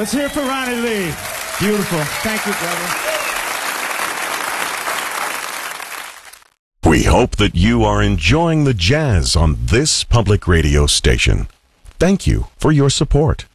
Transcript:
Let's hear it for Ronnie Lee. Beautiful. Thank you, brother. We hope that you are enjoying the jazz on this public radio station. Thank you for your support.